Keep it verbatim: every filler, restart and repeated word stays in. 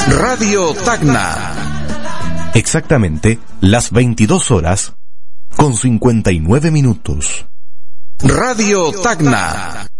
Radio Tacna. Exactamente las veintidós horas con cincuenta y nueve minutos. Radio Tacna.